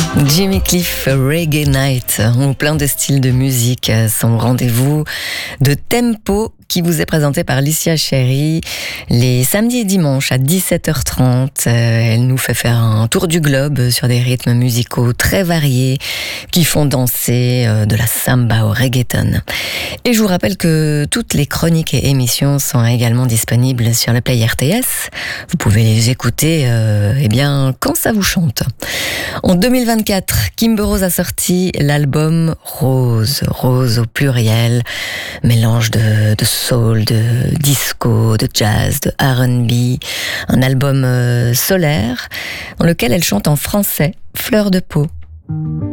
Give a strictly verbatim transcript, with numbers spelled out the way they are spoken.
Jimmy Cliff, Reggae Night, ont plein de styles de musique. Son rendez-vous de tempo qui vous est présenté par Licia Cherry les samedis et dimanches à dix-sept heures trente. Elle nous fait faire un tour du globe sur des rythmes musicaux très variés qui font danser de la samba au reggaeton. Et je vous rappelle que toutes les chroniques et émissions sont également disponibles sur le Play R T S. Vous pouvez les écouter euh, eh bien, quand ça vous chante. En deux mille vingt-quatre, Kimber Rose a sorti l'album Rose, Rose au pluriel, mélange de, de soul, de disco, de jazz, de R and B, un album euh, solaire dans lequel elle chante en français, Fleur de peau.